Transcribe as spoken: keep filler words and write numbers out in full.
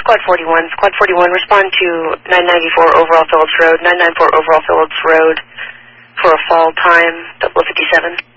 Squad forty-one. Squad forty-one, respond to nine ninety-four Overall Phillips Road, nine ninety-four Overall Phillips Road for a fall time, double fifty-seven.